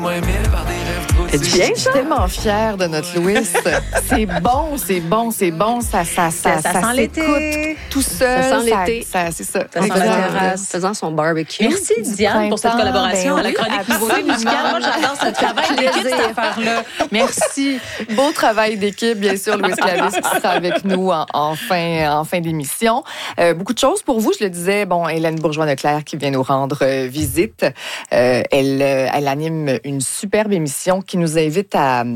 C'est bien, ça? Je suis tellement fière de notre Louis. C'est bon, c'est bon, c'est bon. Ça sent l'été. Tout seul. Ça sent l'été. C'est ça. Ça sent la terrasse, faisant son barbecue. Merci, Diane, pour cette collaboration à la chronique Nouveauté musicale. Moi, j'adore ce travail d'équipe, cette affaire-là. Merci. Beau travail d'équipe, bien sûr, Louis Clavis qui sera avec nous en fin d'émission. Beaucoup de choses pour vous, je le disais. Bon, Hélène Bourgeois-Leclerc qui vient nous rendre visite. Elle anime une superbe émission qui nous invite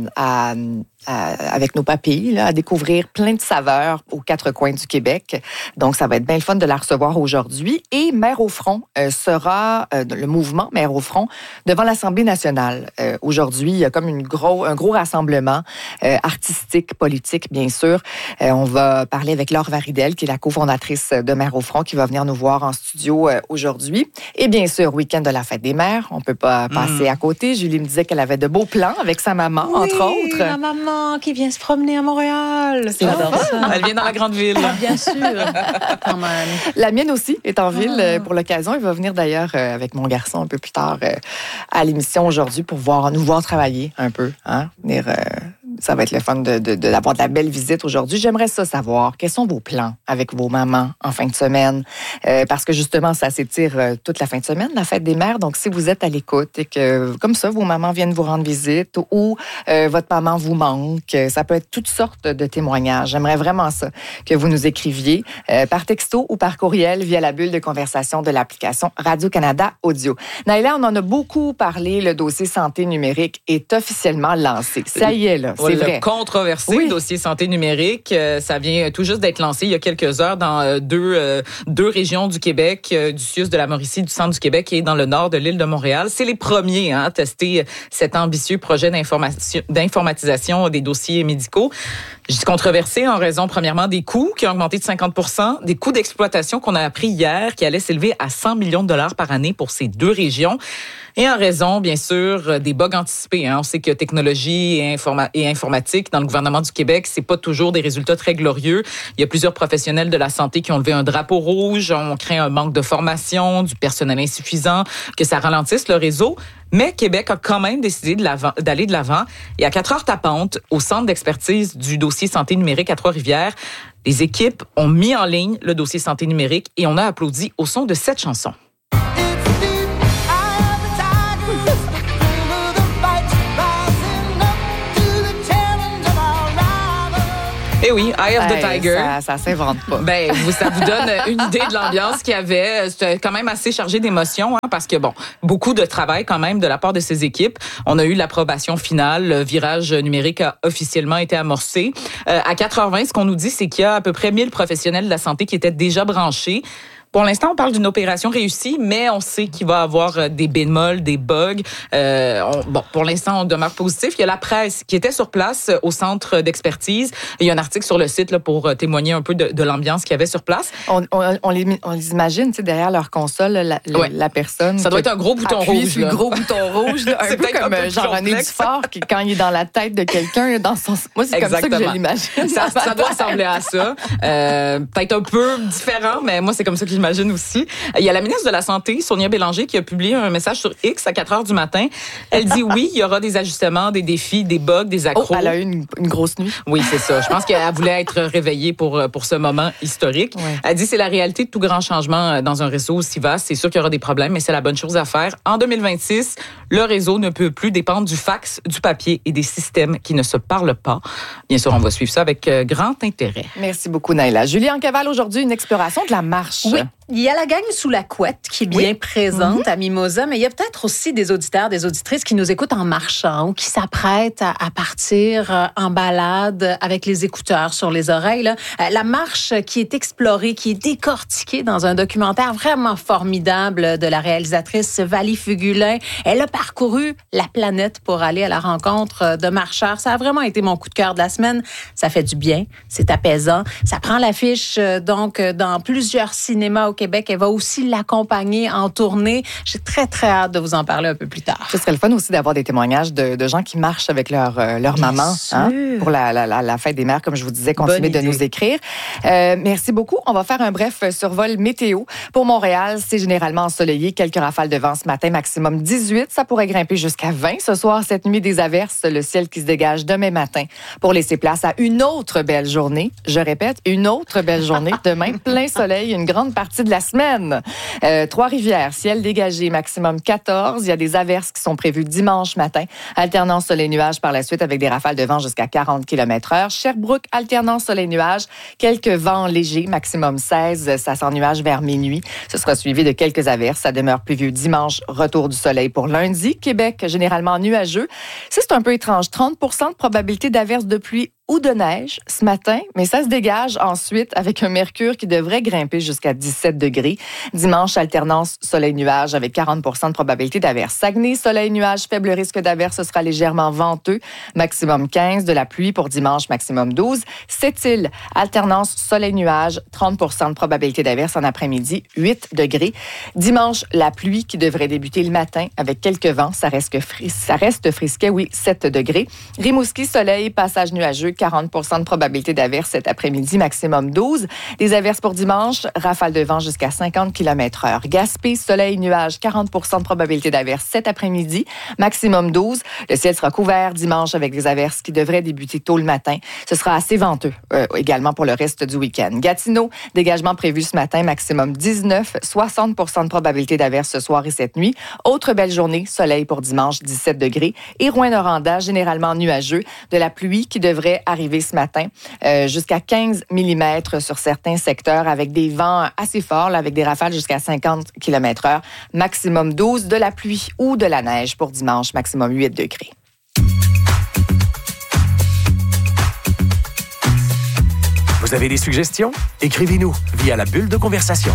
avec nos papilles, là, à découvrir plein de saveurs aux quatre coins du Québec. Donc, ça va être bien le fun de la recevoir aujourd'hui. Et Mère au front sera le mouvement Mère au front devant l'Assemblée nationale. Aujourd'hui, il y a comme un gros rassemblement artistique, politique, bien sûr. On va parler avec Laure Varidel, qui est la cofondatrice de Mère au front, qui va venir nous voir en studio aujourd'hui. Et bien sûr, week-end de la fête des mères. On peut pas passer à côté. Julie me disait qu'elle avait de beaux plans avec sa maman, entre autres. Ma maman qui vient se promener à Montréal. J'adore ça. Elle vient dans la grande ville. Bien sûr. Quand même. La mienne aussi est en ville pour l'occasion. Il va venir d'ailleurs avec mon garçon un peu plus tard à l'émission aujourd'hui pour nous voir travailler un peu. Hein? Ça va être le fun d'avoir de la belle visite aujourd'hui. J'aimerais savoir, quels sont vos plans avec vos mamans en fin de semaine? Parce que justement, ça s'étire toute la fin de semaine, la fête des mères. Donc, si vous êtes à l'écoute et que, comme ça, vos mamans viennent vous rendre visite ou votre maman vous manque, ça peut être toutes sortes de témoignages. J'aimerais vraiment ça, que vous nous écriviez par texto ou par courriel via la bulle de conversation de l'application Radio-Canada Audio. Naïla, on en a beaucoup parlé. Le dossier santé numérique est officiellement lancé. Ça y est, là. C'est vrai. Le controversé dossier santé numérique, ça vient tout juste d'être lancé il y a quelques heures dans deux régions du Québec, du sud de la Mauricie, du centre du Québec et dans le nord de l'île de Montréal. C'est les premiers à tester cet ambitieux projet d'informatisation des dossiers médicaux. Je dis controversé en raison, premièrement, des coûts qui ont augmenté de 50%, des coûts d'exploitation qu'on a appris hier qui allaient s'élever à 100 millions de dollars par année pour ces deux régions. Et en raison, bien sûr, des bugs anticipés. On sait que technologie et informatique dans le gouvernement du Québec, c'est pas toujours des résultats très glorieux. Il y a plusieurs professionnels de la santé qui ont levé un drapeau rouge. On craint un manque de formation, du personnel insuffisant, que ça ralentisse le réseau. Mais Québec a quand même décidé d'aller de l'avant. Et à 4 heures tapantes, au centre d'expertise du dossier santé numérique à Trois-Rivières, les équipes ont mis en ligne le dossier santé numérique et on a applaudi au son de cette chanson. Eh oui, Eye of the Tiger. Ça s'invente pas. Ça vous donne une idée de l'ambiance qu'il y avait. C'était quand même assez chargé d'émotions, parce que, beaucoup de travail quand même de la part de ces équipes. On a eu l'approbation finale. Le virage numérique a officiellement été amorcé. À 4h20, ce qu'on nous dit, c'est qu'il y a à peu près 1000 professionnels de la santé qui étaient déjà branchés. Pour l'instant, on parle d'une opération réussie, mais on sait qu'il va y avoir des bémols, des bugs. Pour l'instant, on demeure positif. Il y a la presse qui était sur place au centre d'expertise. Il y a un article sur le site là, pour témoigner un peu de l'ambiance qu'il y avait sur place. On les imagine, derrière leur console, la personne. Ça doit être un gros bouton rouge. Un gros bouton rouge, un peu comme Jean-René Dufort, qui, quand il est dans la tête de quelqu'un, dans son... Moi, c'est comme ça que je l'imagine. Ça doit ressembler à ça. Peut-être un peu différent, mais moi, c'est comme ça que j'imagine aussi. Il y a la ministre de la Santé, Sonia Bélanger, qui a publié un message sur X à 4 heures du matin. Elle dit oui, il y aura des ajustements, des défis, des bugs, des accros. Elle a eu une grosse nuit. Oui, c'est ça. Je pense qu'elle voulait être réveillée pour ce moment historique. Oui. Elle dit c'est la réalité de tout grand changement dans un réseau aussi vaste. C'est sûr qu'il y aura des problèmes, mais c'est la bonne chose à faire. En 2026, le réseau ne peut plus dépendre du fax, du papier et des systèmes qui ne se parlent pas. Bien sûr, on va suivre ça avec grand intérêt. Merci beaucoup, Naïla. Julie Ancaval, aujourd'hui, une exploration de la marche. Oui. Il y a la gang sous la couette qui est bien présente à Mimosa, mais il y a peut-être aussi des auditeurs, des auditrices qui nous écoutent en marchant ou qui s'apprêtent à partir en balade avec les écouteurs sur les oreilles. Là. La marche qui est explorée, qui est décortiquée dans un documentaire vraiment formidable de la réalisatrice Vali Fugulin. Elle a parcouru la planète pour aller à la rencontre de marcheurs. Ça a vraiment été mon coup de cœur de la semaine. Ça fait du bien, c'est apaisant. Ça prend l'affiche donc dans plusieurs cinémas au Québec. Elle va aussi l'accompagner en tournée. J'ai très, très hâte de vous en parler un peu plus tard. Ce serait le fun aussi d'avoir des témoignages de gens qui marchent avec leur maman pour la fête des mères, comme je vous disais. Continuez de nous écrire. Merci beaucoup. On va faire un bref survol météo. Pour Montréal, c'est généralement ensoleillé. Quelques rafales de vent ce matin, maximum 18. Ça pourrait grimper jusqu'à 20 ce soir. Cette nuit, des averses. Le ciel qui se dégage demain matin pour laisser place à une autre belle journée. Je répète, une autre belle journée. Demain, plein soleil une grande partie de la semaine. Trois-Rivières, ciel dégagé, maximum 14. Il y a des averses qui sont prévues dimanche matin. Alternance soleil-nuage par la suite avec des rafales de vent jusqu'à 40 km/h. Sherbrooke, alternance soleil-nuage. Quelques vents légers, maximum 16. Ça s'ennuage vers minuit. Ce sera suivi de quelques averses. Ça demeure pluvieux dimanche. Retour du soleil pour lundi. Québec, généralement nuageux. Ça, c'est un peu étrange. 30% de probabilité d'averses de pluie ou de neige ce matin, mais ça se dégage ensuite avec un mercure qui devrait grimper jusqu'à 17 degrés. Dimanche, alternance soleil-nuage avec 40% de probabilité d'averse. Saguenay, soleil-nuage, faible risque d'averse, ce sera légèrement venteux, maximum 15. De la pluie pour dimanche, maximum 12. Sept-Îles, alternance soleil-nuage, 30% de probabilité d'averse en après-midi, 8 degrés. Dimanche, la pluie qui devrait débuter le matin avec quelques vents, ça reste frisquet, 7 degrés. Rimouski, soleil, passage nuageux, 40% de probabilité d'averse cet après-midi, maximum 12. Des averses pour dimanche, rafale de vent jusqu'à 50 km/h. Gaspé, soleil, nuage, 40% de probabilité d'averse cet après-midi, maximum 12. Le ciel sera couvert dimanche avec des averses qui devraient débuter tôt le matin. Ce sera assez venteux également pour le reste du week-end. Gatineau, dégagement prévu ce matin, maximum 19. 60% de probabilité d'averse ce soir et cette nuit. Autre belle journée, soleil pour dimanche, 17 degrés. Et Rouyn-Noranda, généralement nuageux. De la pluie qui devrait arriver ce matin, jusqu'à 15 mm sur certains secteurs avec des vents assez forts, là, avec des rafales jusqu'à 50 km/h. Maximum 12, de la pluie ou de la neige pour dimanche, maximum 8 degrés. Vous avez des suggestions? Écrivez-nous via la bulle de conversation.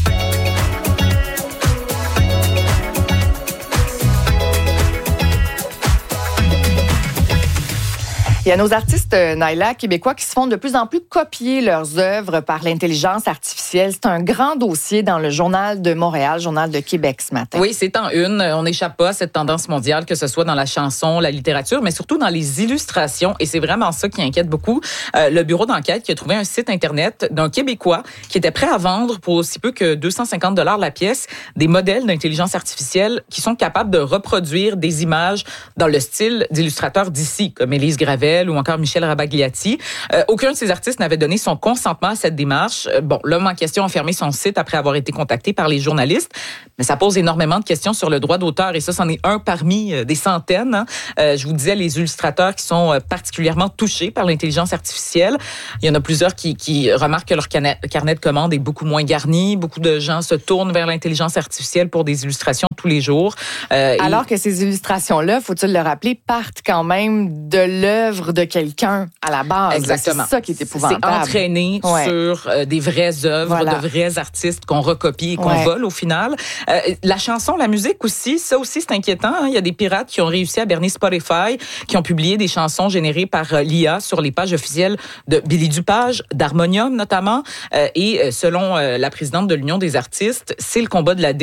Il y a nos artistes, Naila, québécois, qui se font de plus en plus copier leurs œuvres par l'intelligence artificielle. C'est un grand dossier dans le Journal de Montréal, Journal de Québec ce matin. Oui, c'est en une. On n'échappe pas à cette tendance mondiale, que ce soit dans la chanson, la littérature, mais surtout dans les illustrations. Et c'est vraiment ça qui inquiète beaucoup. Le bureau d'enquête qui a trouvé un site Internet d'un Québécois qui était prêt à vendre pour aussi peu que 250 $ la pièce des modèles d'intelligence artificielle qui sont capables de reproduire des images dans le style d'illustrateurs d'ici, comme Élise Gravel ou encore Michel Rabagliati. Aucun de ces artistes n'avait donné son consentement à cette démarche. Bon, l'homme en question a fermé son site après avoir été contacté par les journalistes, mais ça pose énormément de questions sur le droit d'auteur et ça, c'en est un parmi des centaines. Hein. Je vous disais, les illustrateurs qui sont particulièrement touchés par l'intelligence artificielle. Il y en a plusieurs qui remarquent que leur carnet de commandes est beaucoup moins garni. Beaucoup de gens se tournent vers l'intelligence artificielle pour des illustrations tous les jours. Alors que ces illustrations-là, faut-il le rappeler, partent quand même de l'œuvre de quelqu'un à la base. Exactement. C'est ça qui est épouvantable. C'est entraîné sur des vraies œuvres, de vrais artistes qu'on recopie et qu'on vole au final. La chanson, la musique aussi, ça aussi c'est inquiétant. Hein? Il y a des pirates qui ont réussi à berner Spotify, qui ont publié des chansons générées par l'IA sur les pages officielles de Billy Dupage, d'Harmonium notamment. Et selon la présidente de l'Union des artistes, c'est le combat de la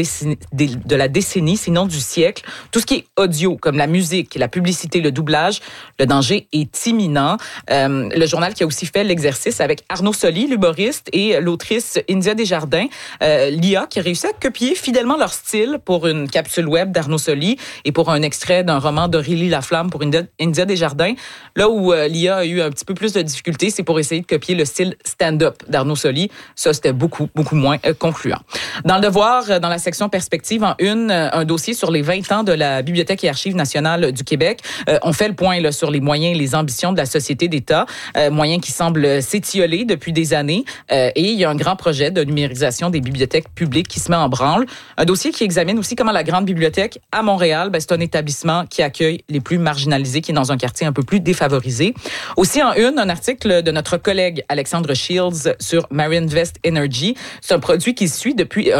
décennie, sinon du siècle. Tout ce qui est audio, comme la musique, la publicité, le doublage, le danger est imminent. Le journal qui a aussi fait l'exercice avec Arnaud Soli, l'humoriste, et l'autrice India Desjardins, l'IA qui a réussi à copier fidèlement leur style pour une capsule web d'Arnaud Soli et pour un extrait d'un roman d'Aurélie Laflamme pour India Desjardins. Là où l'IA a eu un petit peu plus de difficultés, c'est pour essayer de copier le style stand-up d'Arnaud Soli. Ça, c'était beaucoup moins concluant. Dans le Devoir, dans la section Perspective, en une, un dossier sur les 20 ans de la Bibliothèque et Archives nationales du Québec. On fait le point là, sur les moyens et les ambitions de la société d'État, moyens qui semblent s'étioler depuis des années. Et il y a un grand projet de numérisation des bibliothèques publiques qui se met en branle. Un dossier qui examine aussi comment la Grande Bibliothèque à Montréal, c'est un établissement qui accueille les plus marginalisés, qui est dans un quartier un peu plus défavorisé. Aussi en une, un article de notre collègue Alexandre Shields sur Marinvest Energy. C'est un projet qui suit depuis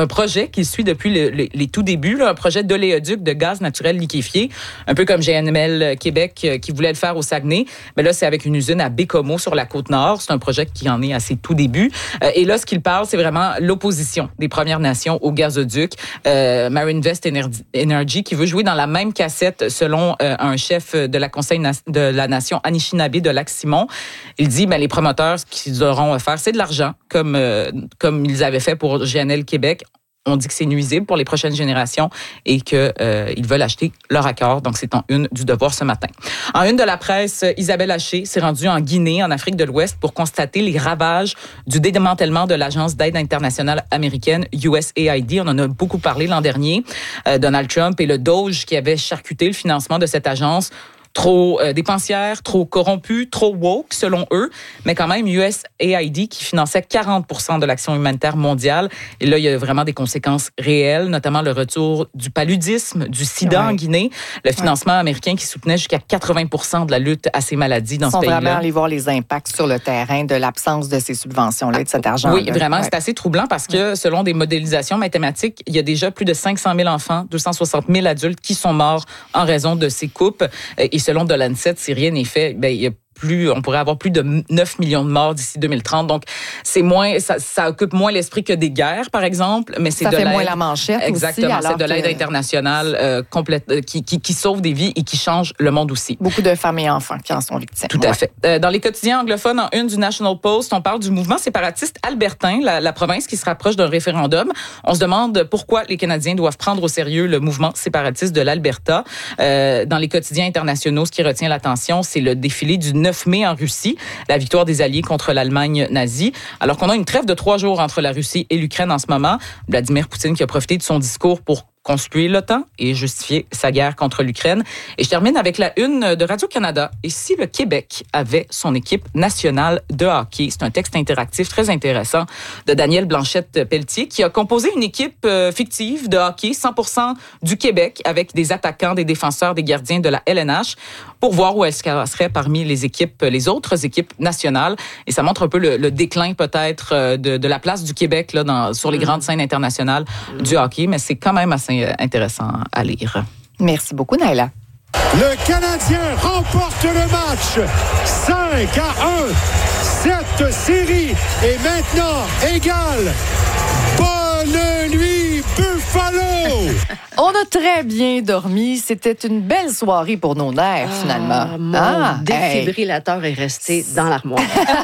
les tout débuts, là, un projet d'oléoduc de gaz naturel liquéfié, un peu comme GNL Québec qui voulait le faire au Saguenay. Mais là, c'est avec une usine à Bécomo sur la Côte-Nord. C'est un projet qui en est à ses tout débuts. Et là, ce qu'il parle, c'est vraiment l'opposition des Premières Nations au gazoduc. Marinvest Energy qui veut jouer dans la même cassette selon un chef de la Conseil de la Nation Anishinaabe de Lac-Simon. Il dit, les promoteurs, ce qu'ils auront à faire, c'est de l'argent, comme ils avaient fait pour GNL Québec. On dit que c'est nuisible pour les prochaines générations et qu'ils veulent acheter leur accord. Donc, c'est en une du Devoir ce matin. En une de la presse, Isabelle Haché s'est rendue en Guinée, en Afrique de l'Ouest, pour constater les ravages du démantèlement de l'Agence d'aide internationale américaine, USAID. On en a beaucoup parlé l'an dernier. Donald Trump et le DOGE qui avaient charcuté le financement de cette agence. Trop dépensière, trop corrompue, trop woke, selon eux. Mais quand même, USAID qui finançait 40% de l'action humanitaire mondiale. Et là, il y a vraiment des conséquences réelles, notamment le retour du paludisme, du sida en Guinée. Le financement américain qui soutenait jusqu'à 80% de la lutte à ces maladies dans ce pays-là. Ils sont vraiment allés voir les impacts sur le terrain de l'absence de ces subventions-là et de cet argent. Oui, vraiment, c'est assez troublant parce que selon des modélisations mathématiques, il y a déjà plus de 500 000 enfants, 260 000 adultes qui sont morts en raison de ces coupes. Et selon de l'ANSET, si rien n'est fait, il y a on pourrait avoir plus de 9 millions de morts d'ici 2030. Donc, c'est moins, ça occupe moins l'esprit que des guerres, par exemple, mais c'est ça de fait l'aide. moins la manchette Exactement, aussi. C'est de l'aide internationale complète qui sauve des vies et qui change le monde aussi. Beaucoup de femmes et enfants qui en sont victimes. Tout à fait. Dans les quotidiens anglophones, en une du National Post, on parle du mouvement séparatiste albertain, la province qui se rapproche d'un référendum. On se demande pourquoi les Canadiens doivent prendre au sérieux le mouvement séparatiste de l'Alberta. Dans les quotidiens internationaux, ce qui retient l'attention, c'est le défilé du 9 mai en Russie, la victoire des Alliés contre l'Allemagne nazie. Alors qu'on a une trêve de 3 jours entre la Russie et l'Ukraine en ce moment, Vladimir Poutine qui a profité de son discours pour conspuer l'OTAN et justifier sa guerre contre l'Ukraine. Et je termine avec la une de Radio-Canada. Et si le Québec avait son équipe nationale de hockey? C'est un texte interactif très intéressant de Daniel Blanchette-Pelletier qui a composé une équipe fictive de hockey 100% du Québec avec des attaquants, des défenseurs, des gardiens de la LNH pour voir où elle se classerait parmi les autres équipes nationales. Et ça montre un peu le déclin peut-être de la place du Québec là, sur les grandes scènes internationales du hockey. Mais c'est quand même assez intéressant à lire. Merci beaucoup, Naila. Le Canadien remporte le match 5-1. Cette série est maintenant égale. Bonne nuit, Buffalo! On a très bien dormi. C'était une belle soirée pour nos nerfs, finalement. Mon défibrillateur est resté dans l'armoire.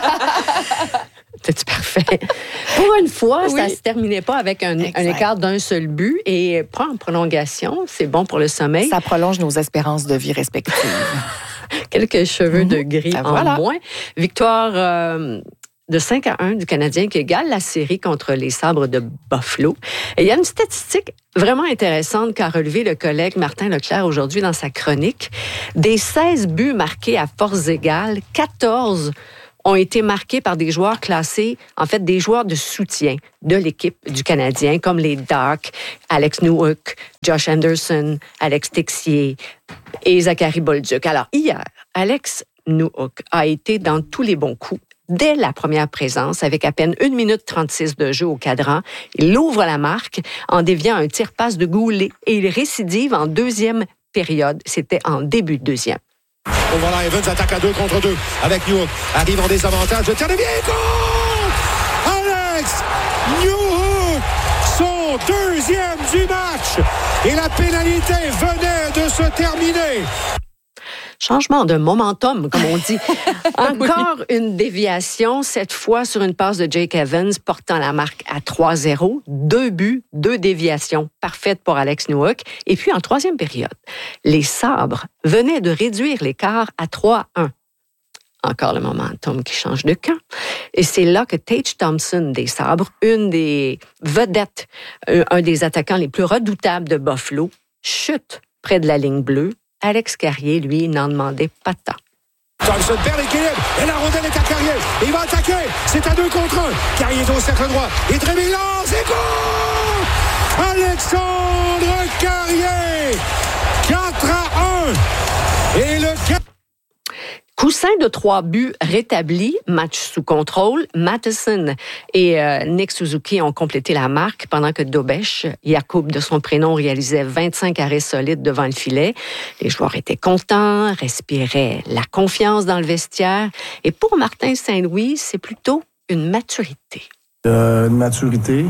C'était parfait. Pour une fois, ça ne se terminait pas avec un écart d'un seul but. Et pas en prolongation, c'est bon pour le sommeil. Ça prolonge nos espérances de vie respectives. Quelques cheveux de gris en moins. Victoire de 5-1 du Canadien qui égale la série contre les Sabres de Buffalo. Et il y a une statistique vraiment intéressante qu'a relevé le collègue Martin Leclerc aujourd'hui dans sa chronique. Des 16 buts marqués à force égale, 14 ont été marqués par des joueurs classés, en fait, des joueurs de soutien de l'équipe du Canadien, comme les Dark, Alex Newhook, Josh Anderson, Alex Texier et Zachary Bolduc. Alors, hier, Alex Newhook a été dans tous les bons coups. Dès la première présence, avec à peine 1 minute 36 de jeu au cadran, il ouvre la marque en déviant un tir-passe de Goulet et il récidive en deuxième période. C'était en début de deuxième. Bon, voilà, Evans attaque à 2 contre 2 avec Newhook. Arrive en désavantage. Le tir de bien contre Alex Newhook, son deuxième du match. Et la pénalité venait de se terminer. Changement de momentum, comme on dit. Encore une déviation, cette fois sur une passe de Jake Evans, portant la marque à 3-0. 2 buts, 2 déviations parfaites pour Alex Newhook. Et puis, en troisième période, les Sabres venaient de réduire l'écart à 3-1. Encore le momentum qui change de camp. Et c'est là que Tage Thompson des Sabres, une des vedettes, un des attaquants les plus redoutables de Buffalo, chute près de la ligne bleue. Alex Carrier, lui, n'en demandait pas tant. Thompson perd l'équilibre et la rondelle est à Carrier. Il va attaquer. C'est à 2 contre 1. Carrier est au cercle droit. Et Dréville lance et goal! Alexandre Carrier! 4-1. Et le Coup 5 de 3 buts rétablis, match sous contrôle. Matheson et Nick Suzuki ont complété la marque pendant que Dobesh, Yacoub de son prénom, réalisait 25 arrêts solides devant le filet. Les joueurs étaient contents, respiraient la confiance dans le vestiaire. Et pour Martin Saint-Louis, c'est plutôt une maturité. Une maturité.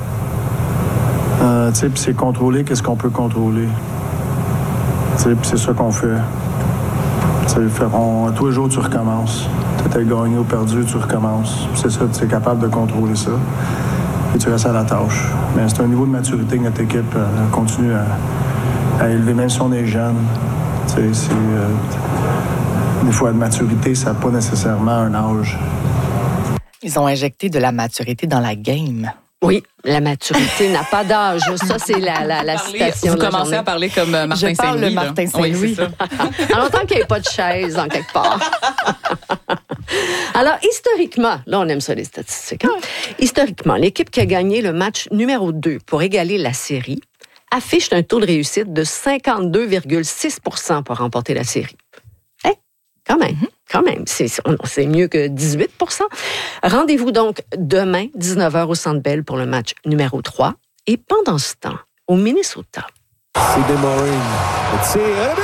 Tu sais, puis c'est contrôler qu'est-ce qu'on peut contrôler. Tu sais, puis c'est ça qu'on fait. Tu sais, tous les jours, tu recommences. Tu étais gagné ou perdu, tu recommences. Puis c'est ça, tu es capable de contrôler ça. Et tu restes à la tâche. Mais c'est un niveau de maturité que notre équipe continue à élever, même si on est jeune. Tu sais, des fois, de maturité, ça n'a pas nécessairement un âge. Ils ont injecté de la maturité dans la game. Oui, la maturité n'a pas d'âge. Ça, c'est la citation. Vous commencez à parler comme Martin Saint-Louis. Je parle de Martin Saint-Louis. Oui, c'est ça. En longtemps qu'il n'y ait pas de chaise, en quelque part. Alors, historiquement, là, on aime ça, les statistiques. Hein? Historiquement, l'équipe qui a gagné le match numéro 2 pour égaler la série affiche un taux de réussite de 52,6 pour remporter la série. Quand même. C'est mieux que 18 %. Rendez-vous donc demain, 19h au Centre Bell pour le match numéro 3. Et pendant ce temps, au Minnesota. Sidney Morin.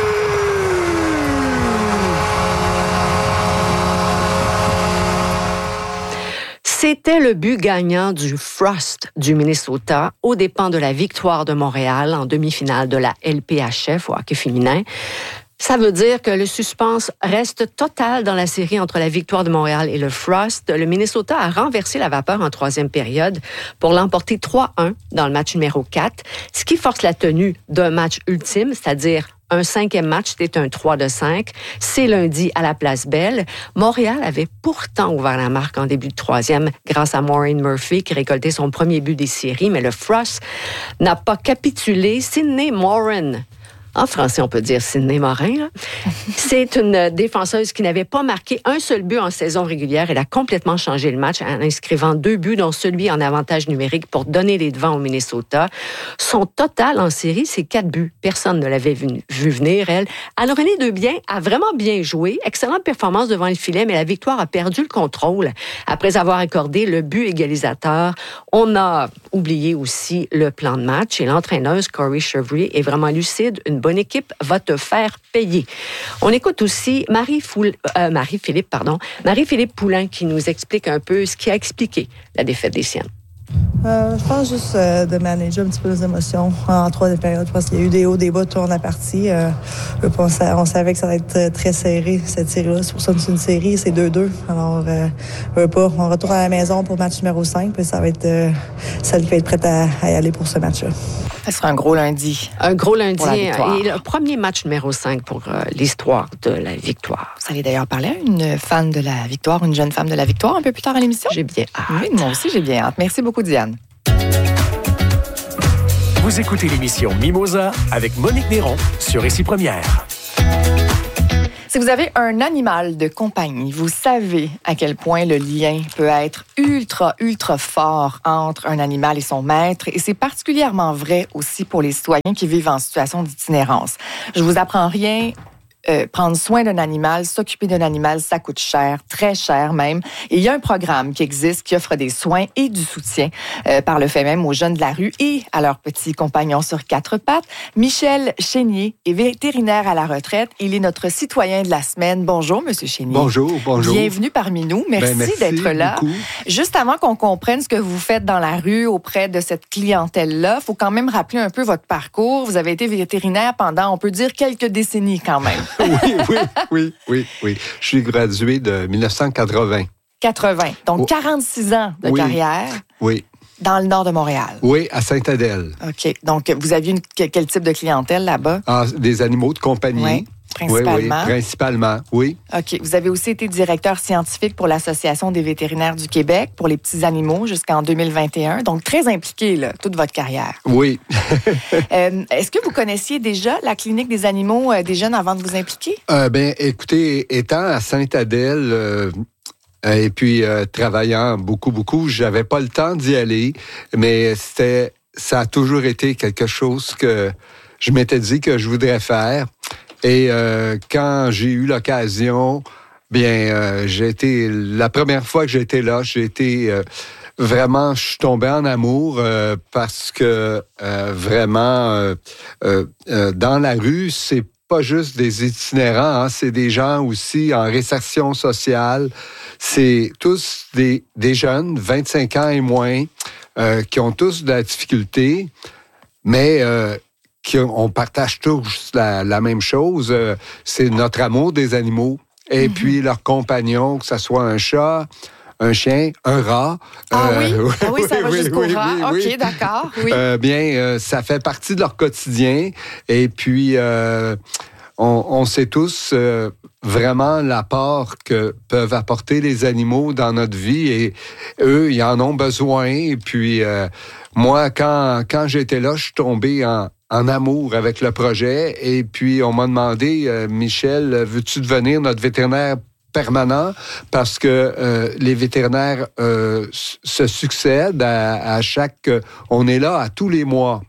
C'était le but gagnant du Frost du Minnesota aux dépens de la victoire de Montréal en demi-finale de la LPHF au hockey féminin. Ça veut dire que le suspense reste total dans la série entre la victoire de Montréal et le Frost. Le Minnesota a renversé la vapeur en troisième période pour l'emporter 3-1 dans le match numéro 4, ce qui force la tenue d'un match ultime, c'est-à-dire un 5e match, c'était un 3-5. C'est lundi à la Place Bell. Montréal avait pourtant ouvert la marque en début de troisième grâce à Maureen Murphy qui récoltait son premier but des séries, mais le Frost n'a pas capitulé. Sidney Morin, en français, on peut dire Sidney Morin. Là. C'est une défenseuse qui n'avait pas marqué un seul but en saison régulière. Elle a complètement changé le match en inscrivant 2 buts, dont celui en avantage numérique pour donner les devants au Minnesota. Son total en série, c'est 4 buts. Personne ne l'avait vu venir, elle. Anne-Renée Debien a vraiment bien joué. Excellente performance devant le filet, mais la victoire a perdu le contrôle. Après avoir accordé le but égalisateur, on a oublié aussi le plan de match. Et l'entraîneuse Corey Chevrier est vraiment lucide. Une bonne équipe va te faire payer. On écoute aussi Marie-Philippe Poulin qui nous explique un peu ce qui a expliqué la défaite des Siennes. Je pense juste de manager un petit peu les émotions en troisième période. Je pense qu'il y a eu des hauts, des bas tout au long de la partie. On savait que ça va être très serré, cette série-là. C'est pour ça que c'est une série, c'est 2-2. Alors, on retourne à la maison pour le match numéro 5, puis ça va être celle qui va être prête à y aller pour ce match-là. Ça sera un gros lundi. Un gros lundi. Et le premier match numéro 5 pour l'histoire de la victoire. Vous allez d'ailleurs parler à une fan de la victoire, une jeune femme de la victoire, un peu plus tard à l'émission. J'ai bien hâte. Oui, moi aussi, j'ai bien hâte. Merci beaucoup, Diane. Vous écoutez l'émission Mimosa avec Monique Néron sur Ici Première. Si vous avez un animal de compagnie, vous savez à quel point le lien peut être ultra fort entre un animal et son maître. Et c'est particulièrement vrai aussi pour les citoyens qui vivent en situation d'itinérance. Je vous apprends rien. Prendre soin d'un animal, s'occuper d'un animal, ça coûte cher, très cher même. Et il y a un programme qui existe qui offre des soins et du soutien par le fait même aux jeunes de la rue et à leurs petits compagnons sur 4 pattes. Michel Chénier est vétérinaire à la retraite. Il est notre citoyen de la semaine. Bonjour, Monsieur Chénier. Bonjour. Bienvenue parmi nous. Merci d'être là. Beaucoup. Juste avant qu'on comprenne ce que vous faites dans la rue auprès de cette clientèle-là, il faut quand même rappeler un peu votre parcours. Vous avez été vétérinaire pendant, on peut dire, quelques décennies quand même. Oui. Je suis gradué de 1980. 80. Donc, 46 ans de carrière. Oui. Dans le nord de Montréal. Oui, à Sainte-Adèle. OK. Donc, vous aviez quel type de clientèle là-bas? Des animaux de compagnie. Oui. Principalement. Oui, principalement, oui. OK. Vous avez aussi été directeur scientifique pour l'Association des vétérinaires du Québec pour les petits animaux jusqu'en 2021. Donc, très impliqué, là, toute votre carrière. Oui. Est-ce que vous connaissiez déjà la clinique des animaux des jeunes avant de vous impliquer? Écoutez, étant à Sainte-Adèle... et puis, travaillant beaucoup, j'avais pas le temps d'y aller, mais ça a toujours été quelque chose que je m'étais dit que je voudrais faire. Et quand j'ai eu l'occasion la première fois que j'étais là, vraiment, je suis tombé en amour parce que vraiment, dans la rue, c'est pas juste des itinérants, hein, c'est des gens aussi en réinsertion sociale. C'est tous des jeunes, 25 ans et moins, qui ont tous de la difficulté, mais on partage tous la même chose. C'est notre amour des animaux. Et puis leurs compagnons, que ce soit un chat, un chien, un rat. Oui, ça va jusqu'au rat. Oui. OK, d'accord. Oui. Ça fait partie de leur quotidien. Et puis, on sait tous vraiment l'apport que peuvent apporter les animaux dans notre vie. Et eux, ils en ont besoin. Et puis, moi, quand j'étais là, je suis tombé en amour avec le projet. Et puis, on m'a demandé, Michel, veux-tu devenir notre vétérinaire permanent? Parce que les vétérinaires se succèdent à chaque... on est là à tous les mois.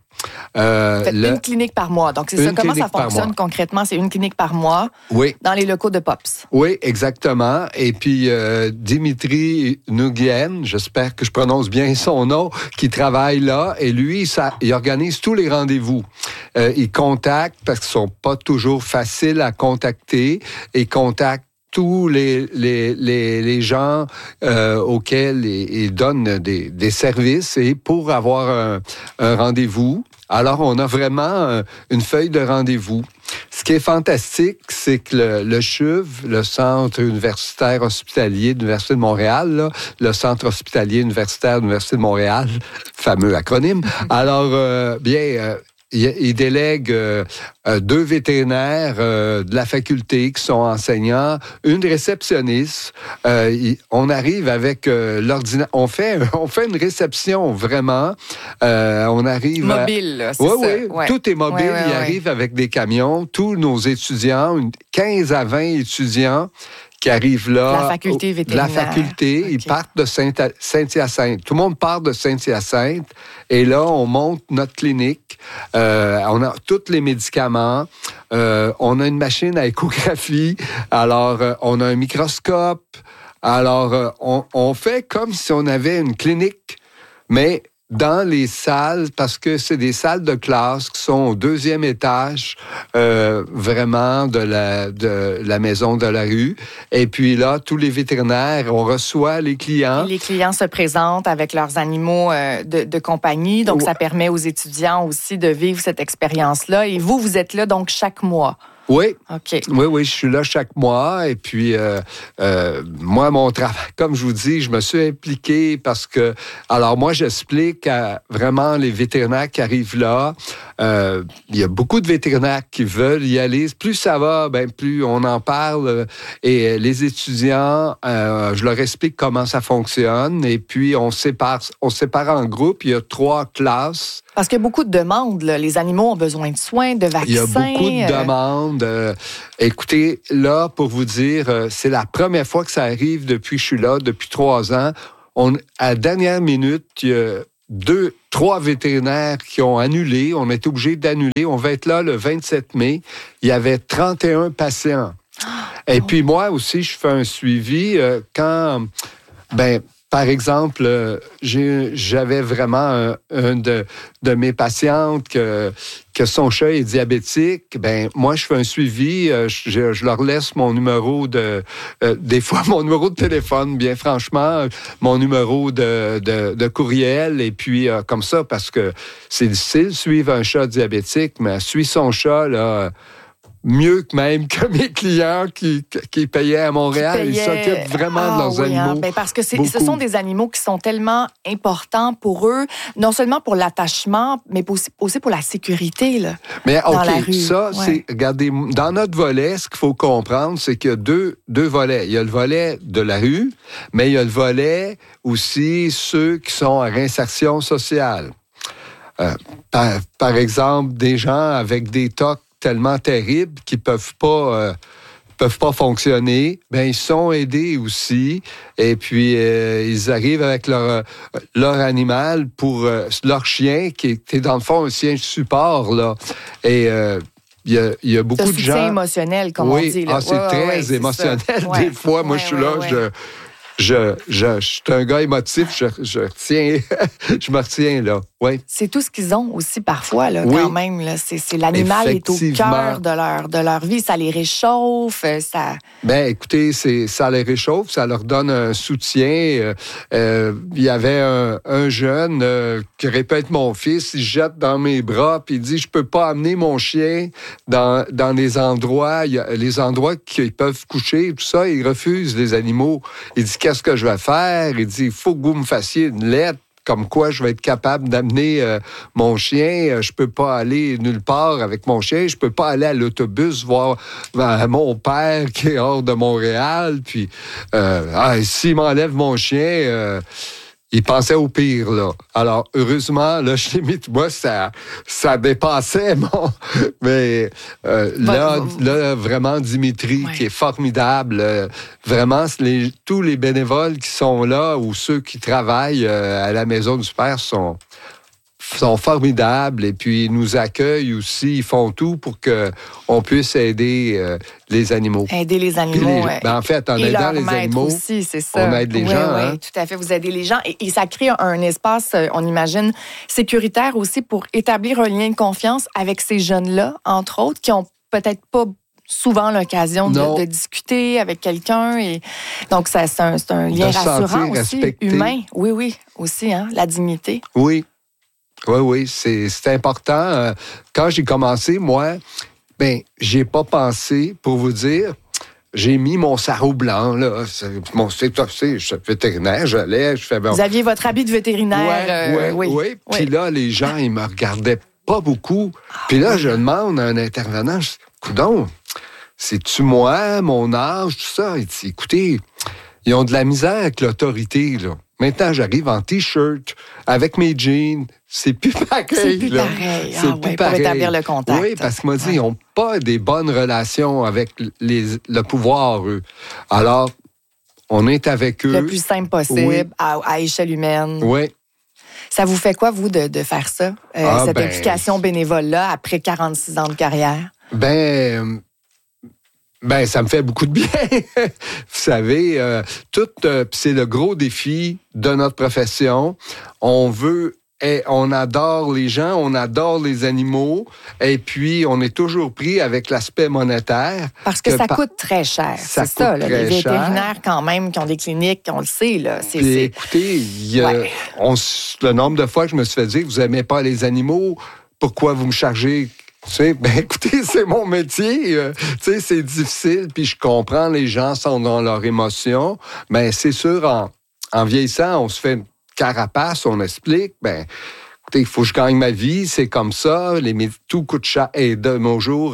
Une clinique par mois. Donc, c'est ça. Comment ça fonctionne concrètement? C'est une clinique par mois dans les locaux de Pops. Oui, exactement. Et puis, Dimitri Nguyen, j'espère que je prononce bien son nom, qui travaille là. Et lui, il organise tous les rendez-vous. Il contacte, parce qu'ils ne sont pas toujours faciles à contacter, et contacte tous les gens auxquels ils donnent des services et pour avoir un rendez-vous. Alors, on a vraiment une feuille de rendez-vous. Ce qui est fantastique, c'est que le CHUV, le Centre universitaire hospitalier de l'Université de Montréal, là, le Centre hospitalier universitaire de l'Université de Montréal, fameux acronyme, alors, il délègue 2 vétérinaires de la faculté qui sont enseignants, une réceptionniste. On arrive avec l'ordinateur. On fait une réception vraiment. On arrive mobile, c'est ça. Oui, tout est mobile. Ils arrivent avec des camions. Tous nos étudiants, 15 à 20 étudiants qui arrivent là. La faculté vétérinaire. De la faculté. Okay. Ils partent de Saint-Hyacinthe. Tout le monde part de Saint-Hyacinthe. Et là, on monte notre clinique. On a tous les médicaments. On a une machine à échographie. Alors, on a un microscope. Alors, on fait comme si on avait une clinique, mais dans les salles, parce que c'est des salles de classe qui sont au 2e étage, vraiment de la maison de la rue. Et puis là, tous les vétérinaires, on reçoit les clients. Et les clients se présentent avec leurs animaux de compagnie. Donc, ça permet aux étudiants aussi de vivre cette expérience-là. Et vous êtes là donc chaque mois. Oui. OK. Oui, je suis là chaque mois. Et puis, moi, mon travail, comme je vous dis, je me suis impliqué parce que, alors moi, j'explique à vraiment les vétérinaires qui arrivent là. Il y a beaucoup de vétérinaires qui veulent y aller. Plus ça va, plus on en parle. Et les étudiants, je leur explique comment ça fonctionne. Et puis, on sépare en groupe. Il y a 3 classes. Parce qu'il y a beaucoup de demandes. Là. Les animaux ont besoin de soins, de vaccins. Il y a beaucoup de demandes. Écoutez, là, pour vous dire, c'est la première fois que ça arrive depuis que je suis là, depuis 3 ans. À la dernière minute, il y a 3 vétérinaires qui ont annulé. On est obligé d'annuler. On va être là le 27 mai. Il y avait 31 patients. Et puis moi aussi, je fais un suivi quand... Par exemple, j'avais vraiment un de mes patientes que son chat est diabétique. Moi, je fais un suivi. Je leur laisse mon numéro des fois, mon numéro de téléphone, bien franchement, mon numéro de courriel. Et puis, comme ça, parce que c'est difficile de suivre un chat diabétique, mais suivre son chat, là... mieux que même que mes clients qui payaient à Montréal. Ils s'occupent vraiment de leurs animaux. Parce que ce sont des animaux qui sont tellement importants pour eux, non seulement pour l'attachement, mais aussi pour la sécurité là, dans la rue. Ça, c'est... Regardez, dans notre volet, ce qu'il faut comprendre, c'est qu'il y a deux volets. Il y a le volet de la rue, mais il y a le volet aussi ceux qui sont en réinsertion sociale. Par exemple, des gens avec des TOC tellement terribles qu'ils peuvent pas fonctionner, ils sont aidés aussi. Et puis, ils arrivent avec leur animal pour leur chien, qui est dans le fond un chien de support, là. Et il y a beaucoup de gens... soutien émotionnel, comme on dit. Là. C'est très émotionnel. Des fois, moi, je suis là, je suis un gars émotif, je me retiens, là. Oui. C'est tout ce qu'ils ont aussi parfois, là, quand même. Là. C'est l'animal est au cœur de leur vie. Ça les réchauffe. Ça... Ben, écoutez, ça les réchauffe, ça leur donne un soutien. Il y avait un jeune qui aurait pu être mon fils, il se jette dans mes bras, puis il dit, je peux pas amener mon chien dans les endroits, les endroits qu'ils peuvent coucher, tout ça, il refuse les animaux. Il dit, qu'est-ce que je vais faire? Il dit, il faut que vous me fassiez une lettre comme quoi je vais être capable d'amener mon chien. Je peux pas aller nulle part avec mon chien. Je peux pas aller à l'autobus voir mon père qui est hors de Montréal. Puis, s'il m'enlève mon chien... il pensait au pire, là. Alors, heureusement, là, chez moi, ça dépassait mon... Mais là, vraiment, Dimitri, qui est formidable, vraiment, tous les bénévoles qui sont là ou ceux qui travaillent à la Maison du Père sont formidables et puis ils nous accueillent aussi. Ils font tout pour qu'on puisse aider les animaux. Aider les animaux, en fait, en aidant les animaux, aussi, c'est ça. On aide les gens. Oui, tout à fait. Vous aidez les gens. Et ça crée un espace, on imagine, sécuritaire aussi pour établir un lien de confiance avec ces jeunes-là, entre autres, qui ont peut-être pas souvent l'occasion de discuter avec quelqu'un. Et donc, c'est un lien rassurant aussi, respecté. Humain. Oui, aussi, hein, la dignité. Oui, c'est important. Quand j'ai commencé, moi, j'ai pas pensé, pour vous dire, j'ai mis mon sarrau blanc, là. Je suis vétérinaire, je fais... Vous aviez votre habit de vétérinaire. Oui. Puis là, les gens, ils me regardaient pas beaucoup. Puis là, je demande à un intervenant, je dis, coudonc, c'est-tu moi, mon âge, tout ça? Il dit, écoutez, ils ont de la misère avec l'autorité, là. Maintenant, j'arrive en T-shirt, avec mes jeans. C'est plus pareil. C'est plus pareil. Pour établir le contact. Oui, parce qu'ils m'ont dit, ils n'ont pas des bonnes relations avec le pouvoir, eux. Alors, on est avec eux. Le plus simple possible, à échelle humaine. Oui. Ça vous fait quoi, vous, de faire ça? Cette implication bénévole-là, après 46 ans de carrière? Ça me fait beaucoup de bien. Vous savez, c'est le gros défi de notre profession. On adore les gens, on adore les animaux, et puis on est toujours pris avec l'aspect monétaire. Parce que ça coûte très cher, c'est ça. Là, les vétérinaires, quand même, qui ont des cliniques, on le sait. Là, écoutez, le nombre de fois que je me suis fait dire, vous n'aimez pas les animaux, pourquoi vous me chargez... écoutez, c'est mon métier. C'est difficile, puis je comprends, les gens sont dans leurs émotions. C'est sûr, en vieillissant, on se fait une carapace, on explique. Écoutez, il faut que je gagne ma vie, c'est comme ça. Tout coûte cher. Et de nos jours,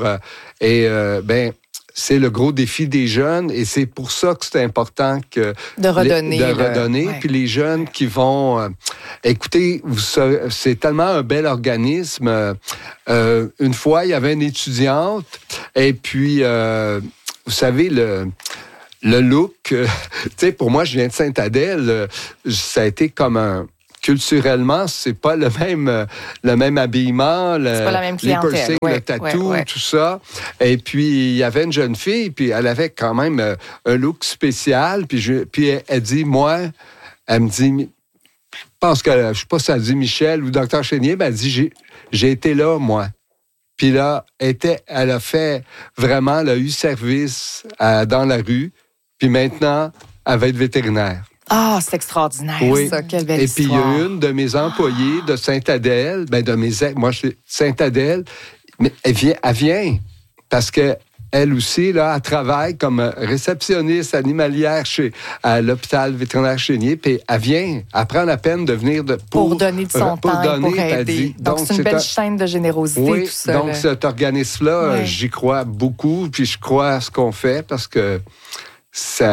c'est le gros défi des jeunes, et c'est pour ça que c'est important de redonner. Puis les jeunes qui vont... écoutez, c'est tellement un bel organisme. Une fois, il y avait une étudiante, et puis, vous savez, le look... pour moi, je viens de Sainte-Adèle, ça a été comme culturellement, c'est pas le même habillement, c'est pas la même clientèle. Les piercings, le tatou, tout ça. Et puis, il y avait une jeune fille, puis elle avait quand même un look spécial. Puis elle dit, elle me dit, je pense que, je sais pas si elle dit Michel ou Dr. Chénier, elle dit, j'ai été là, moi. Puis là, elle a fait vraiment, elle a eu service dans la rue. Puis maintenant, elle va être vétérinaire. Ah, c'est extraordinaire, ça. Quelle belle histoire. Et puis, il y a une de mes employées de Sainte-Adèle, moi, je suis Sainte-Adèle, mais elle vient parce qu'elle aussi, là, elle travaille comme réceptionniste animalière à l'hôpital vétérinaire Chénier, puis elle prend la peine de venir pour donner de son temps, pour aider. Donc, c'est une belle chaîne de générosité, tout ça. Donc, cet organisme-là, j'y crois beaucoup, puis je crois à ce qu'on fait parce que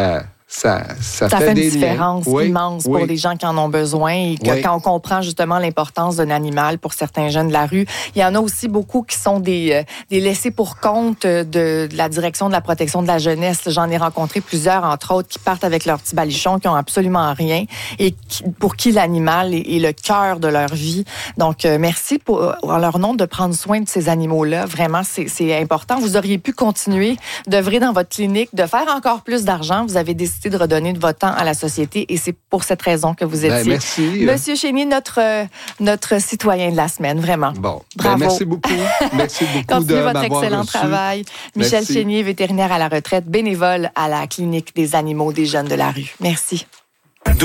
Ça fait une différence immense pour les gens qui en ont besoin et quand on comprend justement l'importance d'un animal pour certains jeunes de la rue. Il y en a aussi beaucoup qui sont des laissés pour compte de la direction de la protection de la jeunesse. J'en ai rencontré plusieurs, entre autres, qui partent avec leurs petits balichons, qui ont absolument rien et pour qui l'animal est le cœur de leur vie. Donc, merci en leur nom de prendre soin de ces animaux-là. Vraiment, c'est important. Vous auriez pu continuer d'œuvrer dans votre clinique, de faire encore plus d'argent. Vous avez décidé de redonner de votre temps à la société et c'est pour cette raison que vous êtes ici. Merci. Monsieur Chénier, notre citoyen de la semaine, vraiment. Bon, bravo. Merci beaucoup. Merci beaucoup. Continuez votre excellent travail. Michel Chénier, vétérinaire à la retraite, bénévole à la clinique des animaux des jeunes de la rue. Merci.